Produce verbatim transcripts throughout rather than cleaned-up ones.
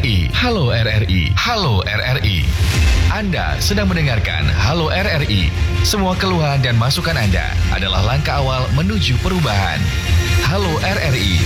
I, Halo R R I, Halo R R I. Anda sedang mendengarkan Halo R R I. Semua keluhan dan masukan Anda adalah langkah awal menuju perubahan. Halo R R I.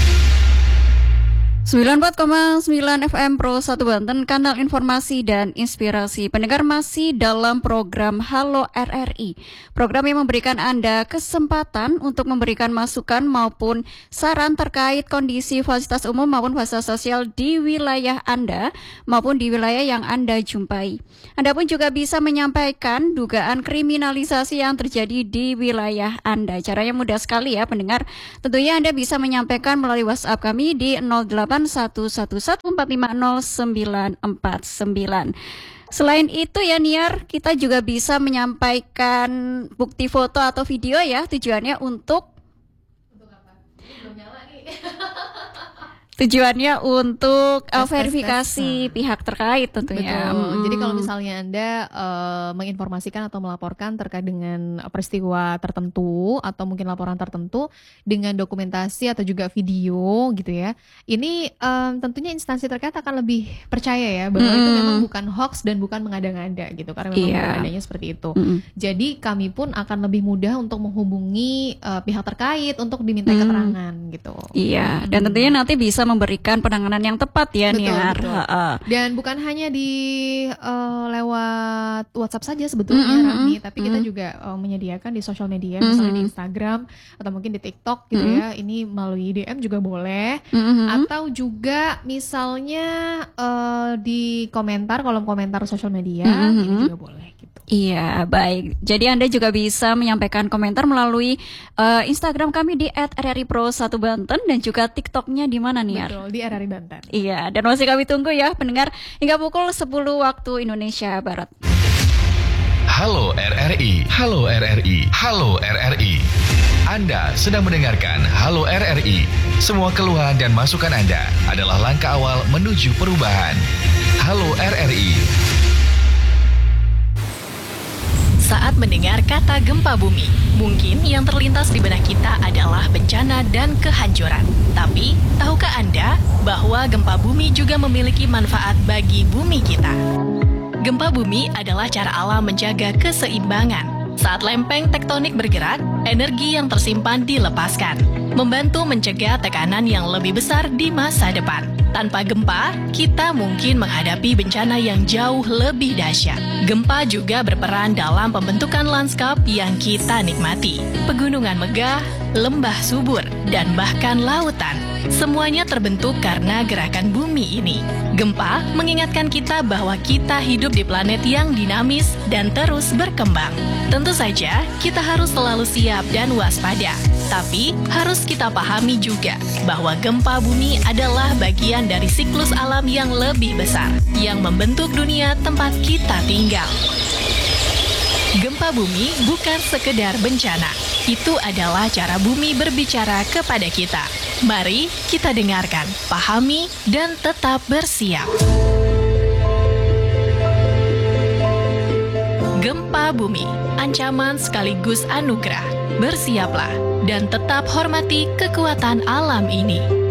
sembilan puluh empat koma sembilan F M Pro satu Banten, kanal informasi dan inspirasi. Pendengar masih dalam program Halo R R I. Program yang memberikan Anda kesempatan untuk memberikan masukan maupun saran terkait kondisi fasilitas umum maupun fasilitas sosial di wilayah Anda maupun di wilayah yang Anda jumpai. Anda pun juga bisa menyampaikan dugaan kriminalisasi yang terjadi di wilayah Anda. Caranya mudah sekali ya pendengar. Tentunya Anda bisa menyampaikan melalui WhatsApp kami di nol delapan satu satu satu empat lima nol sembilan empat sembilan. Selain itu ya Niar, kita juga bisa menyampaikan bukti foto atau video ya, tujuannya untuk untuk apa? Belum nyala nih. Tujuannya untuk uh, verifikasi tes, tes. pihak terkait tentunya. Betul. Hmm. Jadi kalau misalnya Anda uh, menginformasikan atau melaporkan terkait dengan peristiwa tertentu atau mungkin laporan tertentu dengan dokumentasi atau juga video gitu ya, ini um, tentunya instansi terkait akan lebih percaya ya bahwa hmm. itu memang bukan hoax dan bukan mengada-ngada gitu, karena memang yeah. adanya seperti itu. Hmm. Jadi kami pun akan lebih mudah untuk menghubungi uh, pihak terkait untuk diminta hmm. keterangan gitu. Iya, hmm. dan tentunya nanti bisa memberikan penanganan yang tepat ya betul, Niar. Betul. Dan bukan hanya di uh, lewat WhatsApp saja sebetulnya mm-hmm. Rani, tapi mm-hmm. kita juga uh, menyediakan di sosial media, mm-hmm. misalnya di Instagram atau mungkin di TikTok gitu mm-hmm. ya. Ini melalui D M juga boleh, mm-hmm. atau juga misalnya uh, di komentar, kolom komentar sosial media, mm-hmm. ini juga boleh gitu. Iya, baik. Jadi Anda juga bisa menyampaikan komentar melalui uh, Instagram kami di et r r i pro satu Banten dan juga TikToknya di mana nih? Betul, di R R I Banten. Iya, dan masih kami tunggu ya pendengar hingga pukul sepuluh waktu Indonesia Barat. Halo R R I, Halo R R I, Halo R R I. Anda sedang mendengarkan Halo R R I. Semua keluhan dan masukan Anda adalah langkah awal menuju perubahan. Halo R R I. Saat mendengar kata gempa bumi, mungkin yang terlintas di benak kita adalah bencana dan kehancuran. Tapi, tahukah Anda bahwa gempa bumi juga memiliki manfaat bagi bumi kita? Gempa bumi adalah cara alam menjaga keseimbangan. Saat lempeng tektonik bergerak, energi yang tersimpan dilepaskan, membantu mencegah tekanan yang lebih besar di masa depan. Tanpa gempa, kita mungkin menghadapi bencana yang jauh lebih dahsyat. Gempa juga berperan dalam pembentukan lanskap yang kita nikmati. Pegunungan megah, lembah subur, dan bahkan lautan. Semuanya terbentuk karena gerakan bumi ini. Gempa mengingatkan kita bahwa kita hidup di planet yang dinamis dan terus berkembang. Tentu saja, kita harus selalu siap dan waspada. Tapi, harus kita pahami juga bahwa gempa bumi adalah bagian dari siklus alam yang lebih besar, yang membentuk dunia tempat kita tinggal. Gempa bumi bukan sekedar bencana. Itu adalah cara bumi berbicara kepada kita. Mari kita dengarkan, pahami, dan tetap bersiap. Gempa bumi, ancaman sekaligus anugerah. Bersiaplah dan tetap hormati kekuatan alam ini.